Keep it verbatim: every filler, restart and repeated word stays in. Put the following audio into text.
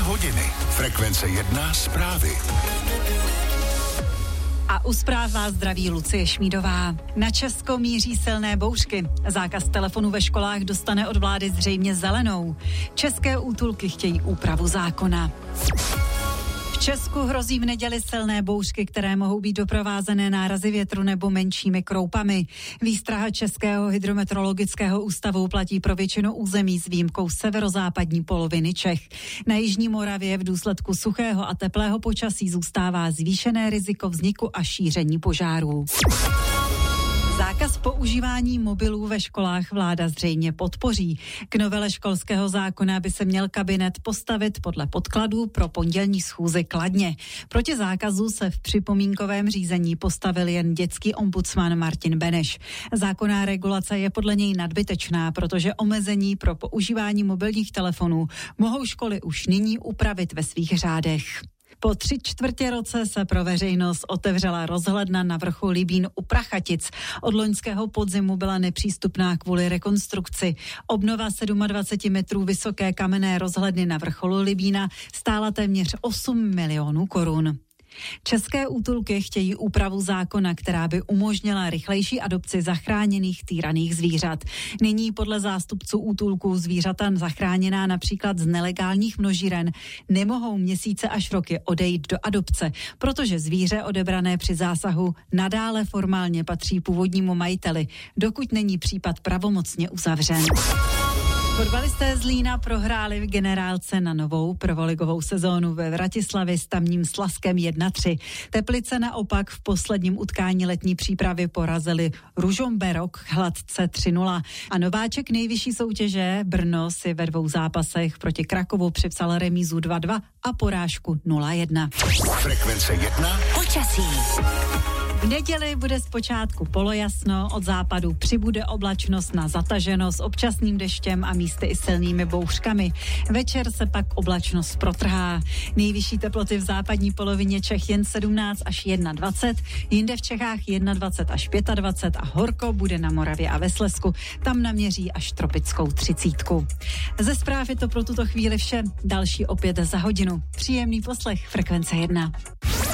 hodiny. Frekvence jedna zprávy. A u zpráv vás zdraví Lucie Šmídová. Na Česko míří silné bouřky. Zákaz telefonu ve školách dostane od vlády zřejmě zelenou. České útulky chtějí úpravu zákona. V Česku hrozí v neděli silné bouřky, které mohou být doprovázené nárazy větru nebo menšími kroupami. Výstraha Českého hydrometeorologického ústavu platí pro většinu území s výjimkou severozápadní poloviny Čech. Na jižní Moravě v důsledku suchého a teplého počasí zůstává zvýšené riziko vzniku a šíření požárů. Zákaz používání mobilů ve školách vláda zřejmě podpoří. K novele školského zákona by se měl kabinet postavit podle podkladů pro pondělní schůzi kladně. Proti zákazu se v připomínkovém řízení postavil jen dětský ombudsman Martin Beneš. Zákonná regulace je podle něj nadbytečná, protože omezení pro používání mobilních telefonů mohou školy už nyní upravit ve svých řádech. Po tři čtvrtě roce se pro veřejnost otevřela rozhledna na vrchu Libín u Prachatic. Od loňského podzimu byla nepřístupná kvůli rekonstrukci. Obnova dvacet sedm metrů vysoké kamenné rozhledny na vrcholu Libína stála téměř osm milionů korun. České útulky chtějí úpravu zákona, která by umožnila rychlejší adopci zachráněných týraných zvířat. Nyní podle zástupců útulků zvířata zachráněná například z nelegálních množíren nemohou měsíce až roky odejít do adopce, protože zvíře odebrané při zásahu nadále formálně patří původnímu majiteli, dokud není případ pravomocně uzavřen. Fotbalisté Zlína prohráli v generálce na novou prvoligovou sezónu ve Vratislavi s tamním Slaskem jedna tři. Teplice naopak v posledním utkání letní přípravy porazili Ružomberok hladce tři nula. A nováček nejvyšší soutěže Brno si ve dvou zápasech proti Krakovu připsal remízu dva dva a porážku nula jedna. Frekvence jedna. Počasí. V neděli bude zpočátku polojasno, od západu přibude oblačnost na zataženo s občasným deštěm a místy i silnými bouřkami. Večer se pak oblačnost protrhá. Nejvyšší teploty v západní polovině Čech jen sedmnáct až dvacet jedna, jinde v Čechách dvacet jedna až dvacet pět a horko bude na Moravě a ve Slezsku. Tam naměří až tropickou třicítku. Ze zpráv je to pro tuto chvíli vše. Další opět za hodinu. Příjemný poslech Frekvence jedna.